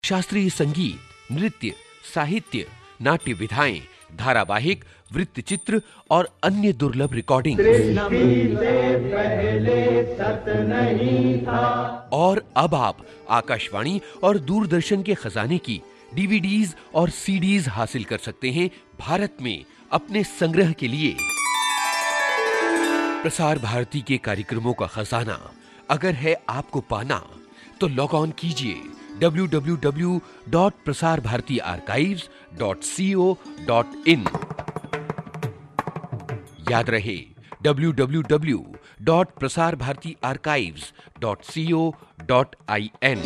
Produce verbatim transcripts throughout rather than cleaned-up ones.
शास्त्रीय संगीत, नृत्य, साहित्य, नाट्य विधाएं, धारावाहिक, वृत्तचित्र और अन्य दुर्लभ रिकॉर्डिंग। और अब आप आकाशवाणी और दूरदर्शन के खजाने की डीवीडीज और सीडीज हासिल कर सकते हैं भारत में अपने संग्रह के लिए। प्रसार भारती के कार्यक्रमों का खजाना अगर है आपको पाना, तो लॉग ऑन कीजिए W W W dot Prasar Bharati archives dot C O dot in. याद रहे W W W dot Prasar Bharati archives dot C O dot I N.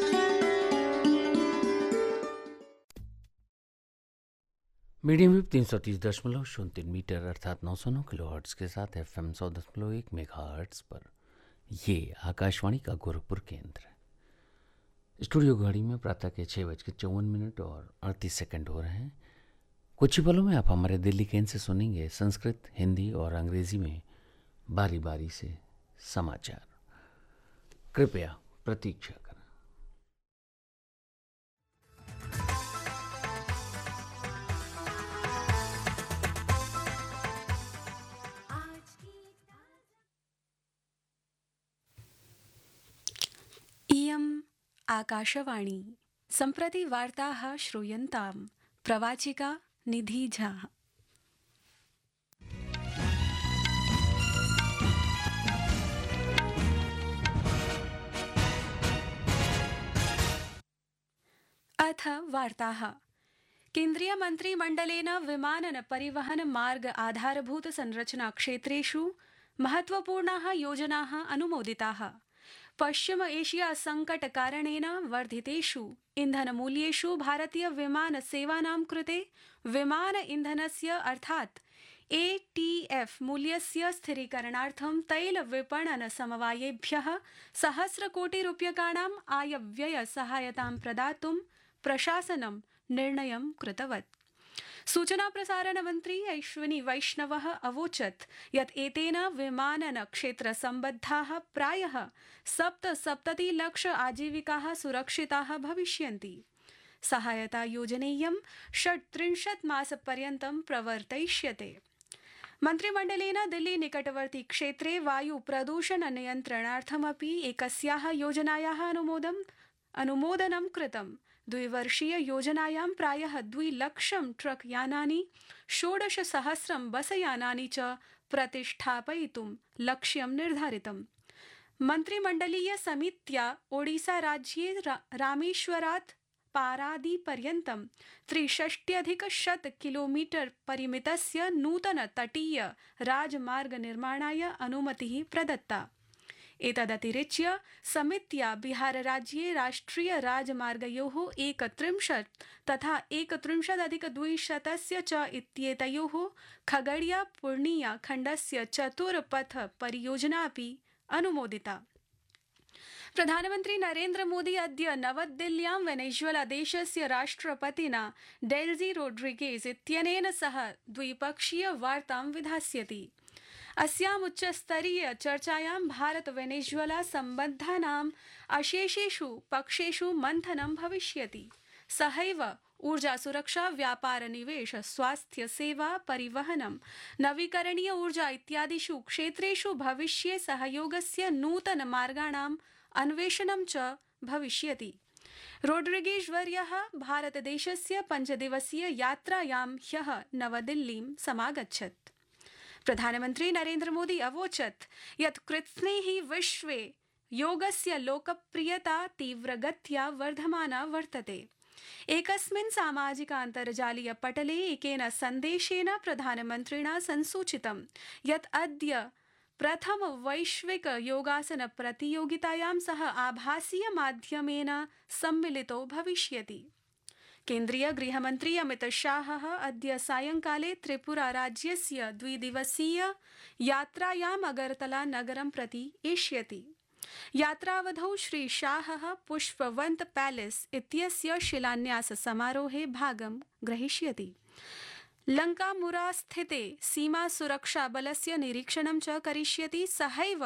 Medium wave तीन सौ तीस दशमलव शून्य तीन मीटर अर्थात नौ सौ नौ किलो हर्ट्स के साथ एफ एम सौ दशमलव एक मेगा हर्ट्स पर ये आकाशवाणी का गोरखपुर केंद्र है। स्टूडियो घड़ी में प्रातः के छः बज के चौवन मिनट और अड़तीस सेकंड हो रहे हैं। कुछ ही पलों में आप हमारे दिल्ली केंद्र से सुनेंगे संस्कृत, हिंदी और अंग्रेजी में बारी बारी से समाचार। कृपया प्रतीक्षा करें। इयम् आकाशवाणी। सम्प्रति वार्ताः श्रूयन्ताम्। प्रवाचिका निधि झा। अथ वार्ताः। केन्द्रीय मन्त्रिमण्डलेन विमानन परिवहन मार्ग आधारभूत संरचना क्षेत्रेषु महत्वपूर्णाः योजनाः अनुमोदिताः। पश्चिम एशिया संकट कारणेन वर्धितेषु ईंधनमूल्येषु भारतीय विमान सेवानां कृते विमान ईंधनस्य अर्थात् ए टी एफ मूल्यस्य स्थिरीकरणार्थं तैल विपणन समवायेभ्यः सहस्रकोटिरूप्यकाणाम् आयव्यय सहायतां प्रदातुं प्रशासनं निर्णयं कृतवत्। सूचना प्रसारण मंत्री अश्विनी वैष्णवः अवोचत् यत् एतेन विमानन क्षेत्र सम्बद्धाः प्रायः सप्तसप्तति लक्ष आजीविकाः सुरक्षिताः भविष्यन्ति। सहायता योजनेयं षट्त्रिंशत् मासपर्यन्तं प्रवर्तयिष्यते। मन्त्रिमण्डलेन दिल्ली निकटवर्ती क्षेत्रे वायु प्रदूषण नियन्त्रणार्थमपि एकस्याः योजनायाः अनुमोदनं अनुमोदनं कृतम्। द्विवर्षीय योजनायां प्रायः द्विलक्षं ट्रक यानानि, षोडश सहस्रं बसयानानि च प्रतिष्ठापयितुं लक्ष्यं निर्धारितम्। मन्त्रिमण्डलीय समित्या ओडिसा राज्ये रा, रामेश्वरात् पारादीपर्यन्तं त्रिषष्ट्यधिकशत किलोमीटर परिमितस्य नूतन तटीय राजमार्ग निर्माणाय अनुमतिः प्रदत्ता। एतदतिरिच्य समित्या बिहार राज्ये राष्ट्रिय राजमार्गयोः एकत्रिंशत् तथा एकत्रिंशदधिकद्विशतस्य च इत्येतयोः खगड़िया पूर्णिया खण्डस्य चतुर्पथ परियोजना अपि अनुमोदिता। प्रधानमन्त्री नरेन्द्र मोदी अद्य नवदिल्ल्यां वेनेजुएला देशस्य राष्ट्रपतिना डेल्जी रोड्रिगेज इत्यनेन सह द्विपक्षीय वार्तां विधास्यति। अस्याम् उच्चस्तरीय चर्चायां भारत वेनेजुएला सम्बद्धानाम् अशेषेषु पक्षेषु मन्थनं भविष्यति। सहैव ऊर्जा सुरक्षा, व्यापार, निवेश, स्वास्थ्य सेवा, परिवहनं, नवीकरणीय ऊर्जा इत्यादिषु क्षेत्रेषु भविष्ये सहयोगस्य नूतन मार्गाणाम् अन्वेषणं च भविष्यति। रोड्रिगेज वर्यः भारतदेशस्य पञ्चदिवसीय यात्रायां ह्यः नवदिल्लीं समागच्छत्। प्रधानमन्त्री नरेन्द्र मोदी अवोचत् यत् कृत्स्नेहि विश्वे योगस्य लोकप्रियता तीव्रगत्या वर्धमाना वर्तते। एकस्मिन् सामाजिकान्तर्जालीय पटले एकेन सन्देशेन प्रधानमन्त्रिणा संसूचितं यत् अद्य प्रथम वैश्विक योगासन प्रतियोगितायां सः आभासीय माध्यमेन सम्मिलितो भविष्यति। केन्द्रीय गृहमन्त्री अमित शाहः अद्य सायंकाले त्रिपुरा राज्यस्य द्विदिवसीय यात्रायाम् अगरतला नगरं प्रति एष्यति। यात्रावधौ श्री शाहः पुष्पवन्त पैलेस इत्यस्य शिलान्यास समारोहे भागं ग्रहीष्यति। लङ्कामुरास्थिते सीमासुरक्षाबलस्य निरीक्षणं च करिष्यति। सहैव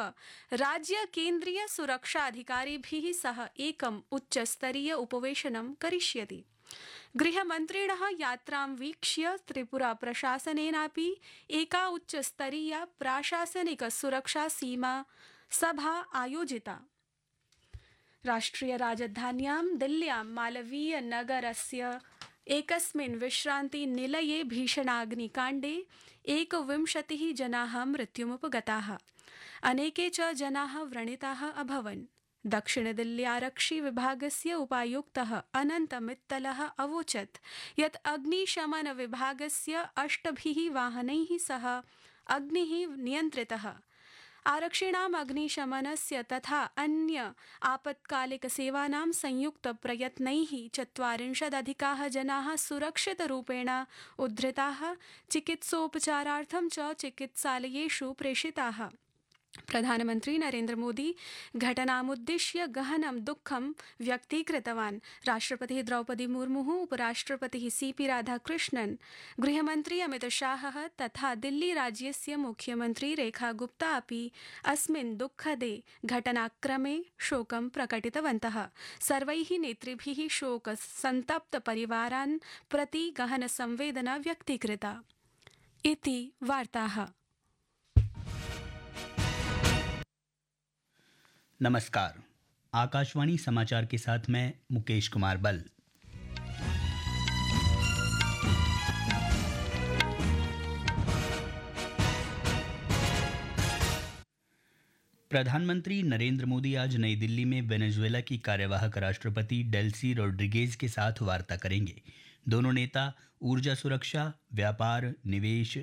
राज्यकेन्द्रीयसुरक्षाधिकारिभिः सह एकम् उच्चस्तरीय उपवेशनं करिष्यति। गृहमन्त्रिणः यात्रां वीक्ष्य त्रिपुरा प्रशासनेनापि एका उच्चस्तरीया प्राशासनिकसुरक्षा सीमा सभा आयोजिता। राष्ट्रियराजधान्यां दिल्ल्यां मालवीयनगरस्य एकस्मिन् विश्रान्तिनिलये भीषणाग्निकाण्डे एकविंशतिः जनाः मृत्युमुपगताः, अनेके च जनाः व्रणिताः अभवन्। दक्षिणदिल्ल्यारक्षिविभागस्य उपायुक्तः अनन्त मित्तलः अवोचत् यत् अग्निशमनविभागस्य अष्टभिः वाहनैः सह अग्निः नियन्त्रितः। आरक्षिणाम् अग्निशमनस्य तथा अन्य आपत्कालिकसेवानां संयुक्तप्रयत्नैः चत्वारिंशदधिकाः जनाः सुरक्षितरूपेण उद्धृताः, चिकित्सोपचारार्थं च चिकित्सालयेषु प्रेषिताः। प्रधानमन्त्री नरेन्द्र मोदी घटनामुद्दिश्य गहनं दुःखं व्यक्तीकृतवान्। राष्ट्रपतिः द्रौपदी मुर्मुः, उपराष्ट्रपतिः सीपी राधाकृष्णन्, गृहमन्त्री अमितशाहः तथा दिल्लीराज्यस्य मुख्यमन्त्री रेखा गुप्ता अपि अस्मिन् दुःखदे घटनाक्रमे शोकं प्रकटितवन्तः। सर्वैः नेतृभिः शोकसन्तप्तपरिवारान् प्रति गहनसंवेदना व्यक्तीकृता। इति वार्ताः। नमस्कार, आकाशवाणी समाचार के साथ मैं मुकेश कुमार बल। प्रधानमंत्री नरेंद्र मोदी आज नई दिल्ली में वेनेजुएला की कार्यवाहक राष्ट्रपति डेल्सी रोड्रिगेज के साथ वार्ता करेंगे। दोनों नेता ऊर्जा सुरक्षा, व्यापार, निवेश,